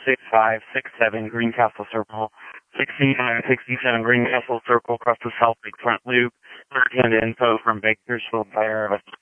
6567 Greencastle Circle, 6967 Greencastle Circle across the South Lake Front Loop. Third-hand info from Bakersfield Fire.